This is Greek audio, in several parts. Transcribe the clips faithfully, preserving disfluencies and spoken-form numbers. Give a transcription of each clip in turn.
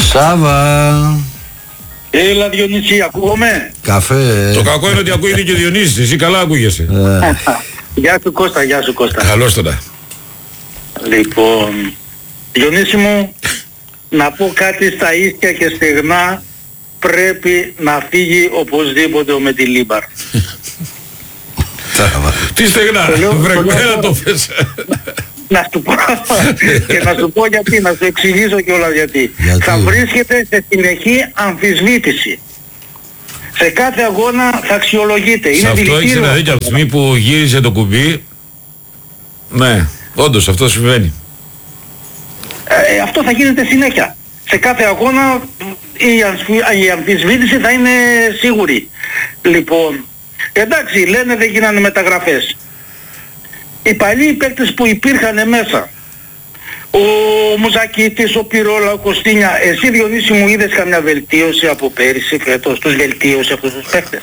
Σάβα. Έλα Διονύση, ακούγομαι. Καφέ. Το κακό είναι ότι ακούγεται και ο Διονύσης, εσύ καλά ακούγεσαι. Γεια σου Κώστα, γεια σου Κώστα. Καλώς τώρα. Λοιπόν, Διονύση μου, να πω κάτι στα ίσια και στεγνά, πρέπει να φύγει οπωσδήποτε ο Μετιλίμπαρ. Τι στεγνά, βρεγμένα το πες. Να σου πω και να σου πω γιατί, να σου εξηγήσω κιόλας γιατί. γιατί. Θα βρίσκεται σε συνεχή αμφισβήτηση. Σε κάθε αγώνα θα αξιολογείται. Σε Είναι αυτό έχεις δηλητήριο. ένα δίκιο από τη στιγμή που γύρισε το κουμπί. Ναι, όντως αυτό συμβαίνει. Ε, αυτό θα γίνεται συνέχεια. Σε κάθε αγώνα η, αμφι- η αμφισβήτηση θα είναι σίγουρη. Λοιπόν, εντάξει, λένε δεν γίνανε μεταγραφές. Οι παλιοί παίκτες που υπήρχαν μέσα, ο Μουζακίτης, ο Πυρόλα, ο Κωστίνια, εσύ Διονύση μου είδες καμιά βελτίωση από πέρυσι φέτος, τους βελτίωσε αυτούς τους παίκτες?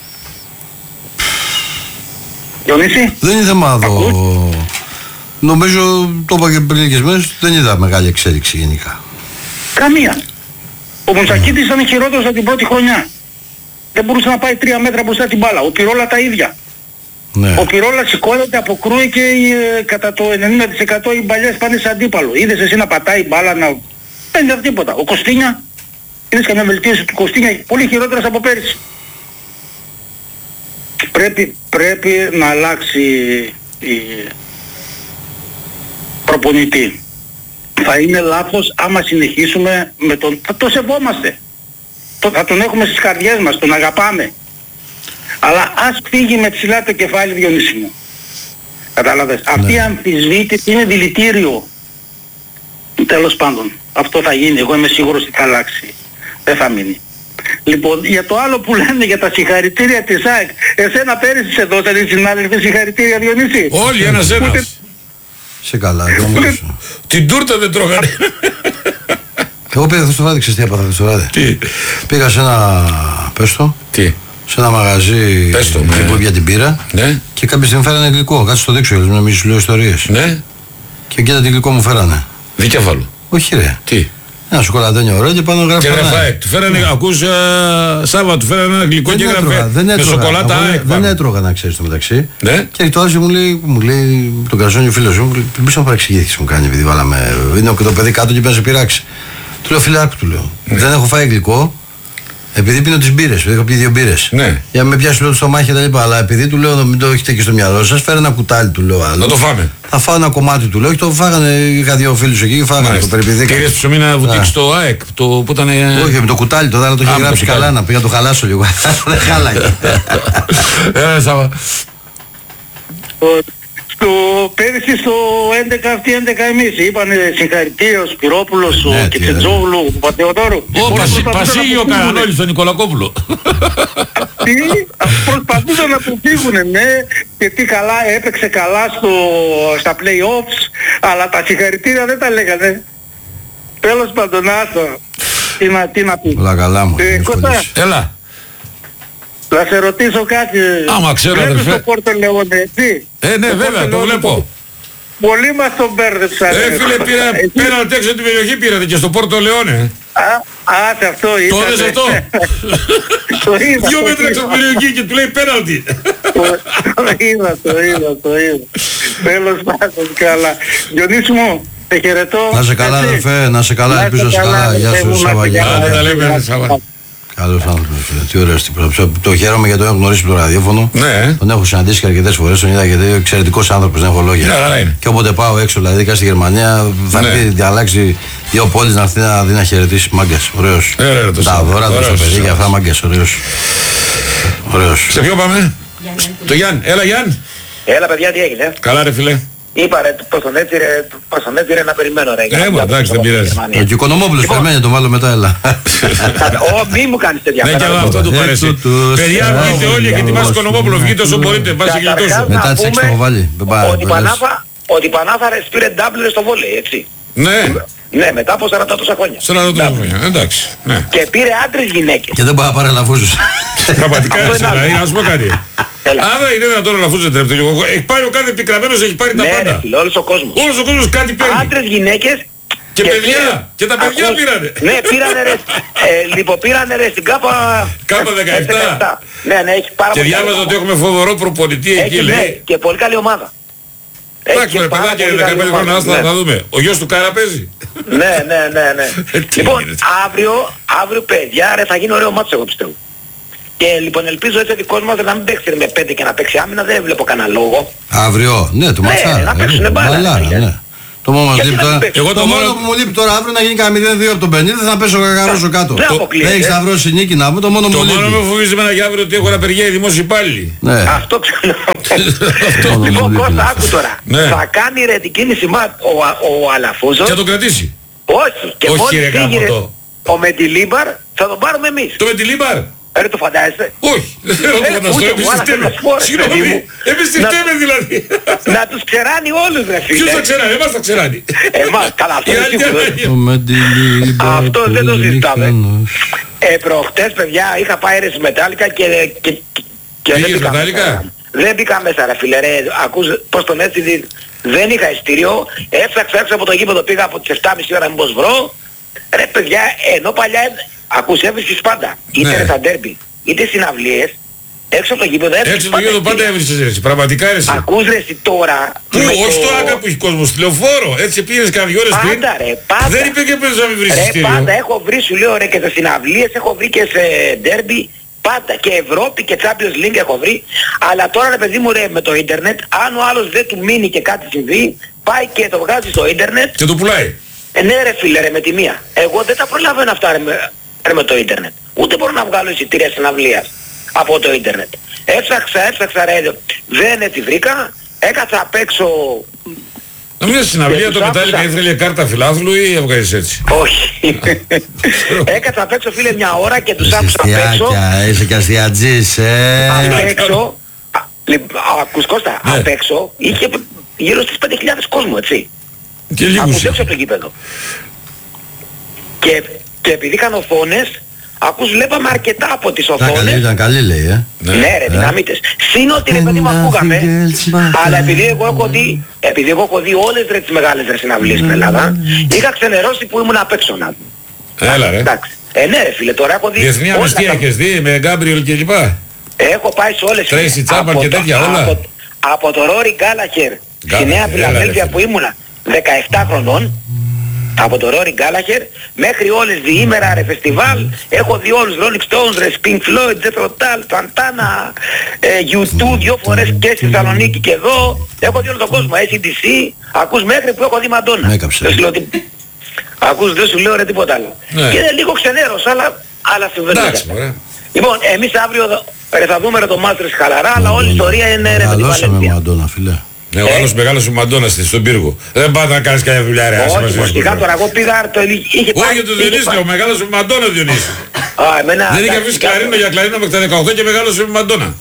Διονύση? Δεν είναι θέμα εδώ. Νομίζω, το είπα και πριν λίγες μέρες, δεν είδα μεγάλη εξέλιξη γενικά. Καμία. Ο Μουζακίτης ήταν χειρότερος από την πρώτη χρονιά. Δεν μπορούσε να πάει τρία μέτρα μπροστά την μπάλα. Ο Πυρόλα τα ίδια. Ναι. Ο Πυρόλα σηκώνεται, αποκρούει και ε, κατά το ενενήντα τοις εκατό οι μπαλιές πάνε σε αντίπαλο. Είδες εσύ να πατάει μπάλα, να... δεν είδα τίποτα. Ο Κωστίνια, είδες καμιά βελτίωση του Κωστίνια, πολύ χειρότερος από πέρυσι. Πρέπει, πρέπει να αλλάξει η προπονητή. Θα είναι λάθος άμα συνεχίσουμε με τον... Θα το σεβόμαστε. Το, θα τον έχουμε στις καρδιές μας, τον αγαπάμε. Αλλά ας φύγει με ψηλά το κεφάλι, Διονύση μου. Κατάλαβες. Ναι. Αυτή η αμφισβήτηση είναι δηλητήριο. Τέλος πάντων. Αυτό θα γίνει. Εγώ είμαι σίγουρος ότι θα αλλάξει. Δεν θα μείνει. Λοιπόν, για το άλλο που λένε για τα συγχαρητήρια της ΑΕΚ. Εσένα πέρυσι σε δώσανε οι συνάδελφοι συγχαρητήρια, Διονύση? Όλοι ένας ένας. Σε καλά. Την τούρτα δεν τρώγανε. Εγώ πήγα χθες το βράδυ, ξέρεις τι έπαθα χθες το βράδυ? Τι? Πήγα σε ένα, πες το, Τι? σε ένα μαγαζί που για την πύρα, ναι. Και κάποια στιγμή φέρανε γλυκό. Κάτσε στο δείξω, να μην σου λέω ιστορίες. Ναι. Και κοίτα τι γλυκό μου φέρανε. Δικέφαλο. Όχι ρε. Τι? Ένα σοκολατένιο ωραίο και πάνω γράφει. Και γράφει. Του φέρανε, ακούς uh, Σάβα, του φέρανε ένα γλυκό και γράφει. Δεν έτρωγα. Με σοκολάτα ΑΕΚ. Δεν έτρωγα, να ξέρεις το μεταξύ. Ναι. Και το άλλο μου λέει, μου λέει τον καρσόνιο φίλο μου, μου λέει, μην σε παρεξηγήθηκες μου κάνει επειδή βάλαμε. Είναι το παιδί κάτω και πέρασε πειράξει. Του λέω φιλάκου, του λέω. Ναι. Δεν έχω φάει γλυκό. Επειδή πίνω τις μπύρες, επειδή έχω πει δύο μπύρες. Ναι. Για να με πιάσει το στομάχι και τα λοιπά. Αλλά επειδή του λέω, μην το έχετε και στο μυαλό σας, φέρε ένα κουτάλι, του λέω άλλο. Να το φάμε. Θα φάω ένα κομμάτι, του λέω. Και το φάγανε, είχα δύο φίλους εκεί και φάγανε το περιπηδίκα. Κύριε ψωμί να βουτήξει το ΑΕΚ, το που ήταν. Όχι, με το κουτάλι, το άλλο το είχε γράψει καλά, να πήγα το χαλάσω λίγο. Δεν χάλαγε. Έλα, Σάβα. Στο πέρυσι στο έντεκα, αυτοί έντεκα εμείς είπανε συγχαρητήρια ο Σπυρόπουλος, ο Κιτσετζόγλου, ο Πατεοδόρου. Ο Πασίγιο Καρανόλης, στον Νικολακόπουλο. Τι, προσπαθούσαν να αποφύγουνε, ναι, και τι καλά, έπαιξε καλά στο, στα play-offs, αλλά τα συγχαρητήρια δεν τα λέγανε. Τέλος πάντων, άστο. Τι να, τι να πει. Όλα καλά μου. Ε, Κώστα, έλα. θα σε ρωτήσω κάτι. Άμα ξέρω, αδερφέ. Το Πόρτο Λεόνε, έτσι. Ε, ναι, βέβαια, το βλέπω. Πολλοί μας τον μπέρδεψαν. Ε, φίλε, πήρα, πήραν έξω την περιοχή, πήρατε και στο Πόρτο Λεόνε. Α, α, σε αυτό ήταν. Το είδες αυτό. Το είδα. Δυο μέτρα έξω από την περιοχή και του λέει πέναλτι. Το είδα, το είδα, το είδα. Τέλος πάντων, καλά. Διονύση μου, σε χαιρετώ. Να σε καλά, αδερφέ, να σε καλά, ελπίζω να σε καλά. Γεια σου, Σάβα. Τα λέμε, Σάβα. Καλός άνθρωπος, τι ωραίος τύπος. Το χαίρομαι γιατί τον έχω γνωρίσει από το ραδιόφωνο. Ναι. Τον έχω συναντήσει και αρκετές φορές, τον είδα γιατί είναι εξαιρετικός άνθρωπος, δεν έχω λόγια. Ναι, και όποτε πάω έξω, δηλαδή ειδικά στη Γερμανία, θα ναι. έρθει να αλλάξει δύο πόλεις να έρθει να δει να χαιρετήσει. Μάγκας, ωραίος. Ε, το τα δώρα του στο παιδί και αυτά, μάγκας, ωραίος. Ωραίος. Σε ποιο πάμε? Το Γιάννη. Έλα Γιάννη. Έλα παιδιά, τι έγινε? Καλά ρε φίλε. Είπα ρε, πως τον έτσι ρε, πως τον έτσι ρε να περιμένω ρε. Ε, μα εντάξει, δεν πειράζει. Ο Οικονομόπουλος περιμένει, τον βάλω μετά, έλα. Ω, μη μου κάνεις τέτοια. Ναι, και αυτό του παρέσει. Παιδιά, βγείτε όλοι και ετοιμάστε Οικονομόπουλο, βγείτε όσο μπορείτε, βάζει γλιτώσου. Μετά τις έξι το βάλει. Ότι η Πανάθα ρε πήρε ντάμπλε στο βόλεϊ, έτσι. Ναι. Ναι, μετά από σαράντα τόσα χρόνια. σαράντα τόσα χρόνια, εντάξει. Και πήρε άντρες γυναίκες. Και δεν πάει να πάρει λαφούζους. Πραγματικά έτσι, δηλαδή, να σου πω κάτι. Άρα είναι δυνατόν να αφούζεται ρε. Έχει πάρει ο κάθε επικραμμένος, έχει πάρει τα πάντα. Ναι, όλος ο κόσμος. Όλος ο κόσμος κάτι παίρνει. Άντρες, γυναίκες Και, και παιδιά, πήρε, και τα παιδιά ακούς, πήρανε. Ναι, πήρανε ρε, ε, λοιπόν, πήρανε ρε στην ΚΑΠΑ... ΚΑΠΑ δεκαεπτά. Ναι, ναι, έχει πάρα και πολύ. Και διάβαζα ότι έχουμε φοβερό προπονητή έχει, εκεί, ναι, λέει. Και πολύ καλή ομάδα. Εντάξει, ρε παιδάκια, δεκαπέντε χρόνια, άστα να δούμε. Ο γιος του Κάρα παίζει. Ναι, ναι, ναι, ναι. Λοιπόν, αύριο, αύριο παιδιά, ρε, θα γίνει ωραίο μάτσο, εγώ πιστεύω. Και λοιπόν ελπίζω έτσι ο δικός μας να μην παίξει με πέντε και να παίξει άμυνα, δεν βλέπω κανένα λόγο. Αύριο, ναι, το ματσάρα. Ναι, να παίξουνε μπάλα. Το μόνο που λείπει τώρα, εγώ το μόνο που μου λείπει τώρα αύριο να γίνει κανένα μηδέν δύο από τον πενήντα θα πέσω καγαρόσο κάτω. Δεν έχεις να βρώσει νίκη να μου, το μόνο που μου λείπει. Το μόνο που φοβίζει εμένα για αύριο ότι έχω απεργία οι δημόσιοι υπάλληλοι. Αυτό ξέρω. Λοιπόν Κώστα, άκου τώρα. Θα κάνει ρε την κίνηση ο Αλαφούζος. Και θα τον κρατήσει. Όχι. Και μόλις φύγει ο Μεντιλίμπαρ θα τον πάρουμε εμείς. Το Μεντιλίμπαρ. Ρε το φαντάζεσαι. Όχι, δεν θέλω να το φανταστώ, εμπιστευτέμαι. Συγγνώμη, εμπιστευτέμαι δηλαδή. Να τους ξεράνει όλους ρε φίλε. Ποιος θα ξεράνει, εμάς θα ξεράνει. Εμάς, καλά αυτό είναι σίγουρο. Αυτό δεν το συζητάμε. Ε, προχτές παιδιά είχα πάει ρε στη Μετάλλικα και... Πήγες Μετάλλικα? Δεν μπήκα μέσα ρε φίλε ρε, ακούς πως τον έτσι δεν είχα εισιτήριο, έφταξα έξω από το γήπεδο, πήγα από τις επτά και μισή ώρα μήπως βρω. Ρε παιδιά, ενώ παλιά ακούς έβρισκες πάντα, είτε ναι. στα ντέρμπι, είτε συναυλίες, έξω από το γήπεδο έβρισκες έξω από το γήπεδο πάντα έβρισκες ρε, πραγματικά ρε. Ακούς ρε εσύ τώρα... Πού, όχι στο Άκα που έχει κόσμο, στη Λεωφόρο, έτσι πήγες κάνα δυο ώρες πριν. Πάντα ρε, πάντα. Δεν είπε και πες να μην βρεις εισιτήριο. Πάντα έχω βρει σου λέω ρε και σε συναυλίες, έχω βρει και σε ντέρμπι, πάντα και Ευρώπη και Champions League έχω βρει, αλλά τώρα ρε παιδί μου ρε με το ίντερνετ, αν ο άλλος δεν του μείνει και κάτι συμβεί, πάει και το βγάζει στο ίντερνετ. Και το πουλάει. Ε, ναι ρε φίλε ρε με τη μία. Εγώ δεν τα προλαβαίνω αυτά ρε με, ρε, με το ίντερνετ. Ούτε μπορώ να βγάλω εισιτήρια συναυλίας από το ίντερνετ. Έψαξα, έψαξα ρε, δεν τη βρήκα, έκατσα απ' έξω... Να μην είσαι συναυλία το Μετάλλικα ήθελε κάρτα φιλάθλου ή έβγαζες έτσι? Όχι. Έκατσα απ' έξω φίλε μια ώρα και τους άκουσα απ' έξω. Είσαι και αστιατζής, ε. Απ' έξω, ακούς Κώστα, απ' έξω είχε γύρω στις πέντε χιλιάδες κόσμο, έτσι. Και λίγους. Ακούς έξω από το γήπεδο. Και, και επειδή είχαν οθόνες, ακούς βλέπαμε αρκετά από τις οθόνες. Ήταν καλή λέει, ε. Ναι ρε, δυναμίτες. Συν ότι ρε παιδί μου ακούγαμε, αλλά επειδή εγώ έχω δει, επειδή εγώ έχω δει όλες ρε τις μεγάλες ρε συναυλίες στην Ελλάδα, είχα ξενερώσει που ήμουν απ' έξω να δω. Έλα ρε. Εντάξει. Ε, ναι ρε φίλε, τώρα έχω δει... Διεθνή αμνηστία έχεις δει με Γκάμπριελ και λοιπά? Έχω πάει σε όλες. Τρέισι Τσάπαν και τέτοια όλα. Από, από το Ρόρι Γκάλαχερ στη Νέα Φιλαδέλφια που ήμουνα δεκαεπτά χρονών, από το Ρόρι Γκάλαχερ μέχρι όλες διήμερα ρε φεστιβάλ, έχω δει όλους Rolling Stones, ρε, Pink Floyd, Jethro Tull, Santana, ε, γιου τού δύο φορές και στη Θεσσαλονίκη και εδώ, έχω δει όλο τον κόσμο, έι σι ντι σι, ακούς μέχρι που έχω δει Μαντόνα. Δεν σου λέω, ακούς, δεν σου λέω ρε τίποτα άλλο. Ναι. Και είναι λίγο ξενέρος, αλλά, αλλά συμβαίνει. Λοιπόν, εμείς αύριο ρε, θα δούμε ρε το Μάστρες χαλαρά, αλλά όλη η ιστορία είναι ρε με την Βαλένθια. Ναι, ο άλλος μεγάλος ο Μαντώνας στον πύργο. Δεν πάτε να κάνεις κάποια δουλειά ρε. Όχι, μοστικά τώρα εγώ πήγα το είχε πάει... Όχι το Διονύση, ο μεγάλος ο Μαντώνα Διονύση. Δεν είχε αφήσει κλαρίνο για κλαρίνο μέχρι τα δεκαοκτώ και μεγάλος ο Μαντώνα.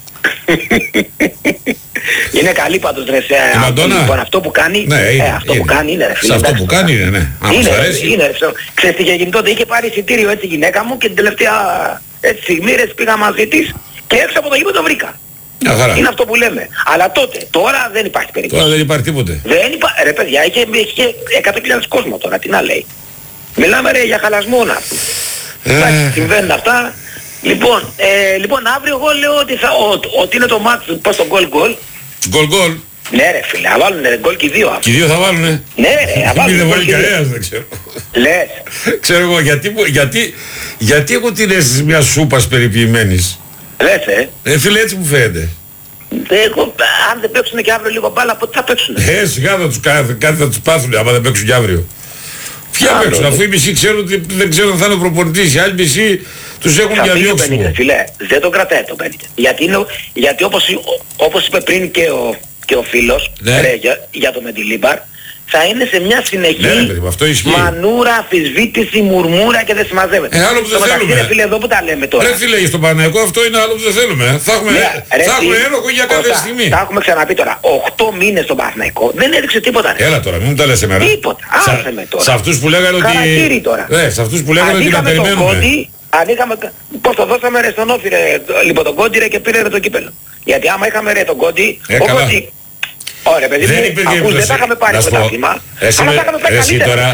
Είναι καλή πάντως ρε σε λοιπόν, αυτό που κάνει, ναι, είναι, αυτό είναι. που κάνει είναι ρε φίλε. Σε αυτό που κάνει είναι, ναι. Είναι, είναι ρε. Ξέρεις τι είχε γίνει τότε, είχε πάρει εισιτήριο έτσι η γυναίκα μου και την τελευταία έτσι στιγμή ρε πήγα μαζί της και έξω από το γήπεδο το βρήκα. Είναι αυτό που λέμε. Αλλά τότε, τώρα δεν υπάρχει περίπτωση. Τώρα δεν υπάρχει τίποτε. Δεν υπάρχει, ρε παιδιά, είχε, είχε εκατό χιλιάδες κόσμο τώρα, τι να λέει. Μιλάμε ρε για χαλασμό να πούμε. Εντάξει, συμβαίνουν αυτά. Λοιπόν, ε, λοιπόν, αύριο εγώ λέω ότι, θα, ο, ότι είναι το μάτι του πώς το γκολ γκολ. Γκολ γκολ. Ναι ρε φίλε, θα βάλουνε γκολ και οι δύο. Και οι δύο θα βάλουνε. Ναι ρε, θα βάλουνε. Δεν βάλει κανένας, δεν ξέρω. Λες. Ξέρω εγώ, γιατί, γιατί, γιατί έχω την αίσθηση μιας σούπας περιποιημένης. Λες ε. Ε φίλε, έτσι μου φαίνεται. Εγώ, αν δεν παίξουν και αύριο λίγο μπάλα, πότε θα παίξουν. Ε, σιγά θα τους, κάτι θα τους πάθουν, άμα δεν παίξουν και αύριο. Ποια παίξουν, αφού οι μισοί ξέρουν ότι δεν ξέρουν αν θα είναι ο προπονητής, οι άλλοι μισοί τους έχουν για διώξιμο. Φίλε, δεν τον κρατάει το πενήντα. Γιατί, είναι, γιατί όπως, όπως είπε πριν και ο, και ο φίλος, ναι. ρε, για, για το Μεντιλίμπαρ, θα είναι σε μια συνεχή ναι, παιδί, αυτό μανούρα, αμφισβήτηση, μουρμούρα και δεν συμμαζεύεται. Ε, άλλο που δεν το θέλουμε. Ρε φίλε, εδώ που τα λέμε τώρα. Ρε φίλε, στον Παναγικό αυτό είναι άλλο που δεν θέλουμε. Θα έχουμε, ναι, ρε, θα έχουμε ένοχο για κάθε στιγμή. Τα έχουμε ξαναπεί τώρα. οκτώ μήνες στον Παναγικό δεν έδειξε τίποτα. Ρε. Έλα τώρα, μην μου τα λες εμένα. Τίποτα. Άσε με τώρα. Σε αυτούς που λέγανε ότι... Χαρακτήρι τώρα. Ναι, σε αυτούς που λέγανε ότι να περιμένουμε. Ανοίγαμε, πώς το δώσαμε ρε στον Όφη ρε, λοιπόν τον Κόντι ρε και πήρε ρε το κύπελλο. Γιατί άμα είχαμε ρε τον Κόντι, ο Κόντι, ωραία παιδί μου, ακούς δεν θα είχαμε πάρει πρωτάθλημα, αλλά θα είχαμε πάρει καλύτερα.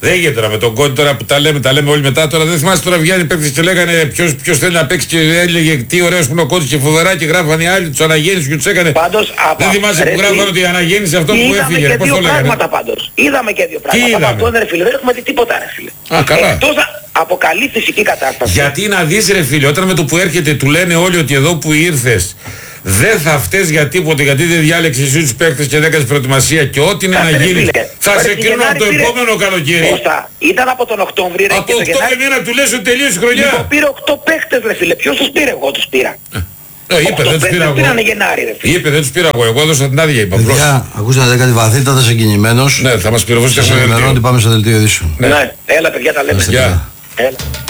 Δεν γίνεται τώρα με τον Κόντι τώρα που τα λέμε, τα λέμε όλοι μετά. Τώρα δεν θυμάσαι τώρα βγαίνει παίκτες και λέγανε ποιος, ποιος θέλει να παίξει και έλεγε τι ωραίος που είναι ο Κόντις και φοβερά και γράφανε οι άλλοι τους αναγέννησης και τους έκανε. Πάντως, δεν θυμάσαι που γράφανε ότι η αναγέννηση αυτό που έφυγε. Είδαμε και δύο πράγματα λέγανε. πάντως. Είδαμε και δύο πράγματα. Από αυτό ρε φίλε δεν έχουμε δει τίποτα ρε φίλε. Α, καλά. Εκτός από καλή φυσική κατάσταση. Γιατί να δεις ρε φίλε, όταν με το που έρχεται του λένε όλοι ότι εδώ που ήρθες δεν θα φταίς για τίποτε, γιατί δεν διάλεξες εσύ τους παίκτες και δεν έκανες προετοιμασία και ό,τι είναι να γίνει θα σε κρίνουν από το επόμενο καλοκαίρι. Κώστα, ήταν από τον Οκτώβρη ρε. Από Οκτώβρη μήνα του λες ότι τελείωσε η χρονιά. Λοιπόν, πήρε οκτώ παίκτες ρε φίλε. Ποιος τους πήρε? Εγώ τους πήρα. Ε, είπε, δεν τους πήρα εγώ. Πήρανε Γενάρη ρε φίλε. Είπε, δεν τους πήρα εγώ. Εγώ έδωσα την άδεια, είπα. Παιδιά, ακούσατε κάτι βαθύτατα συγκινημένος. Ναι, θα μας πληροφορήσει και σε ενημερώνω ότι πάμε στο δελτίο ειδήσεων. Ναι, έλα παιδιά τα λέμε. Γεια. Έλα.